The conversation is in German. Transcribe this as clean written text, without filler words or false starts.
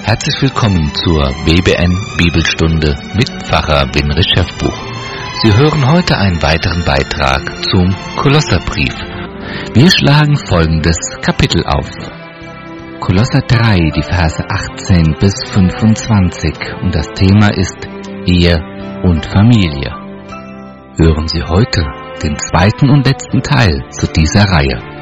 Herzlich willkommen zur BBN Bibelstunde mit Pfarrer Winrich Schäffbuch. Sie hören heute einen weiteren Beitrag zum Kolosserbrief. Wir schlagen folgendes Kapitel auf. Kolosser 3, die Verse 18 bis 25 und das Thema ist Ehe und Familie. Hören Sie heute den zweiten und letzten Teil zu dieser Reihe.